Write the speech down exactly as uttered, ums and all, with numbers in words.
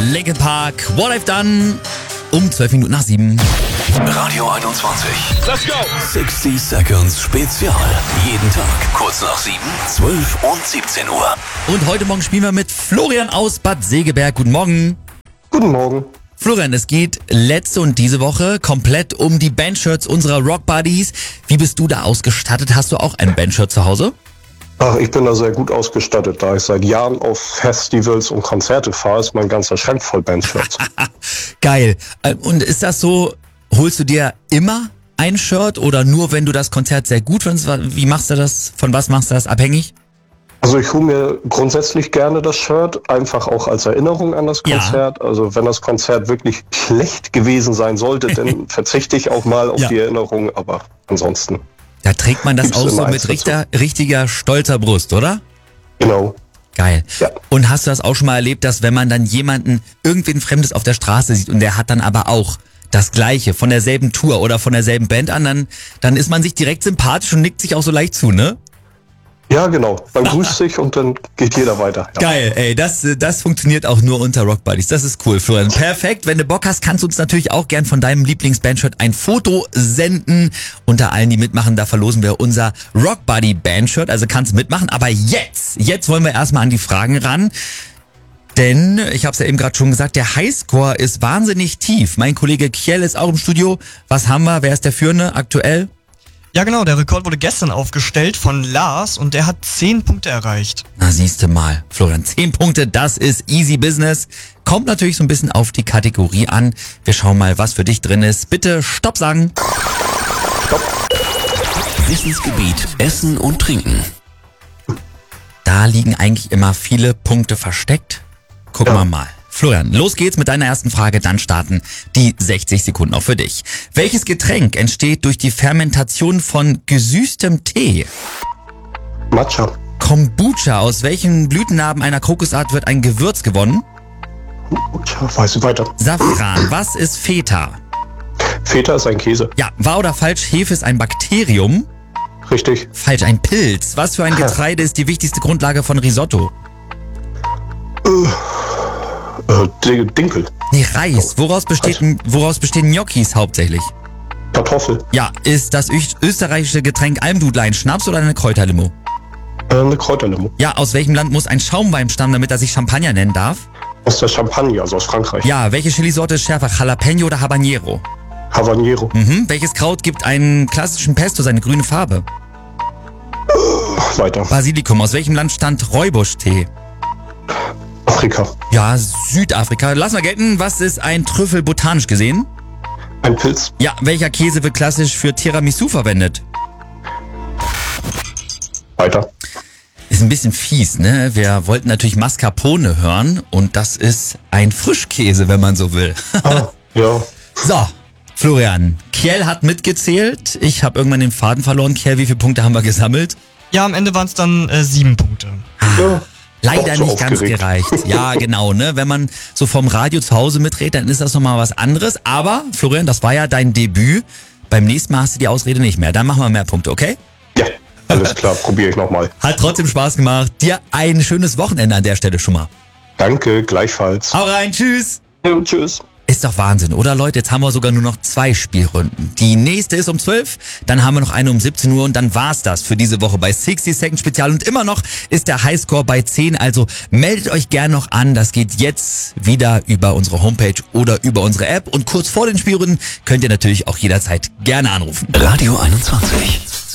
Linkin Park, What I've Done, um zwölf Minuten nach sieben. Radio einundzwanzig. Let's go! sechzig Seconds Spezial. Jeden Tag kurz nach sieben, zwölf und siebzehn Uhr. Und heute Morgen spielen wir mit Florian aus Bad Segeberg. Guten Morgen. Guten Morgen. Florian, es geht letzte und diese Woche komplett um die Bandshirts unserer Rock Buddies. Wie bist du da ausgestattet? Hast du auch ein Bandshirt zu Hause? Ach, ich bin da sehr gut ausgestattet. Da ich seit Jahren auf Festivals und Konzerte fahre, ist mein ganzer Schrank voll Bandshirts. Geil. Und ist das so, holst du dir immer ein Shirt oder nur, wenn du das Konzert sehr gut findest? Wie machst du das? Von was machst du das abhängig? Also ich hole mir grundsätzlich gerne das Shirt, einfach auch als Erinnerung an das Konzert. Ja. Also wenn das Konzert wirklich schlecht gewesen sein sollte, dann verzichte ich auch mal auf ja. die Erinnerung, aber ansonsten. Da trägt man das auch so mit richtiger, richtiger stolzer Brust, oder? Genau. Geil. Ja. Und hast du das auch schon mal erlebt, dass wenn man dann jemanden, irgendwen Fremdes auf der Straße sieht und der hat dann aber auch das Gleiche von derselben Tour oder von derselben Band an, dann, dann ist man sich direkt sympathisch und nickt sich auch so leicht zu, ne? Ja, genau. Man grüßt sich und dann geht jeder weiter. Ja. Geil, ey, das, das funktioniert auch nur unter Rock Buddies. Das ist cool, Florian. Perfekt. Wenn du Bock hast, kannst du uns natürlich auch gern von deinem Lieblingsbandshirt ein Foto senden. Unter allen, die mitmachen, da verlosen wir unser Rock Buddy Bandshirt. Also kannst du mitmachen. Aber jetzt, jetzt wollen wir erstmal an die Fragen ran. Denn, ich habe es ja eben gerade schon gesagt, der Highscore ist wahnsinnig tief. Mein Kollege Kjell ist auch im Studio. Was haben wir? Wer ist der Führende aktuell? Ja genau, der Rekord wurde gestern aufgestellt von Lars und der hat zehn Punkte erreicht. Na siehste mal, Florian, zehn Punkte, das ist easy business. Kommt natürlich so ein bisschen auf die Kategorie an. Wir schauen mal, was für dich drin ist. Bitte Stopp sagen. Stopp. Wissensgebiet Essen und Trinken. Da liegen eigentlich immer viele Punkte versteckt. Gucken wir mal. Florian, los geht's mit deiner ersten Frage, dann starten die sechzig Sekunden auch für dich. Welches Getränk entsteht durch die Fermentation von gesüßtem Tee? Matcha. Kombucha, aus welchen Blütennarben einer Krokusart wird ein Gewürz gewonnen? Tja, weiß ich weiter. Safran, was ist Feta? Feta ist ein Käse. Ja, wahr oder falsch, Hefe ist ein Bakterium? Richtig. Falsch, ein Pilz. Was für ein Getreide ist die wichtigste Grundlage von Risotto? Uh. Äh, Dinkel. Nee, Reis. Woraus besteht, woraus bestehen Gnocchis hauptsächlich? Kartoffel. Ja, ist das Ö- österreichische Getränk Almdudler ein Schnaps oder eine Kräuterlimo? Äh, eine Kräuterlimo. Ja, aus welchem Land muss ein Schaumwein stammen, damit er sich Champagner nennen darf? Aus der Champagne, also aus Frankreich. Ja, welche Chilisorte ist schärfer, Jalapeno oder Habanero? Habanero. Mhm. Welches Kraut gibt einen klassischen Pesto seine grüne Farbe? Uh, weiter. Basilikum. Aus welchem Land stammt Räubusch-Tee? Afrika. Ja, Südafrika. Lass mal gelten, was ist ein Trüffel botanisch gesehen? Ein Pilz. Ja, welcher Käse wird klassisch für Tiramisu verwendet? Weiter. Ist ein bisschen fies, ne? Wir wollten natürlich Mascarpone hören und das ist ein Frischkäse, wenn man so will. Ah, ja. So, Florian, Kjell hat mitgezählt. Ich habe irgendwann den Faden verloren. Kjell, wie viele Punkte haben wir gesammelt? Ja, am Ende waren es dann äh, sieben Punkte. ja. Leider so nicht ganz aufgeregt. gereicht. Ja, genau, ne? Wenn man so vom Radio zu Hause mitredet, dann ist das nochmal was anderes. Aber, Florian, das war ja dein Debüt. Beim nächsten Mal hast du die Ausrede nicht mehr. Dann machen wir mehr Punkte, okay? Ja, alles klar, probiere ich nochmal. Hat trotzdem Spaß gemacht. Dir ein schönes Wochenende an der Stelle schon mal. Danke, gleichfalls. Hau rein, tschüss. Ja, tschüss. Ist doch Wahnsinn, oder Leute? Jetzt haben wir sogar nur noch zwei Spielrunden. Die nächste ist um zwölf, dann haben wir noch eine um siebzehn Uhr und dann war's das für diese Woche bei sechzig Seconds Spezial. Und immer noch ist der Highscore bei zehn, also meldet euch gern noch an. Das geht jetzt wieder über unsere Homepage oder über unsere App. Und kurz vor den Spielrunden könnt ihr natürlich auch jederzeit gerne anrufen. Radio einundzwanzig.